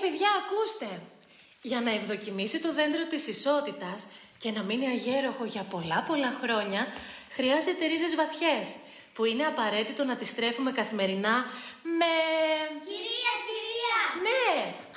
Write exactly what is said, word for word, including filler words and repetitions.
παιδιά, ακούστε. Για να ευδοκιμήσει το δέντρο της ισότητας και να μείνει αγέροχο για πολλά πολλά χρόνια, χρειάζεται ρίζες βαθιές, που είναι απαραίτητο να τις τρέφουμε καθημερινά με... Κυρία, κυρία! Ναι!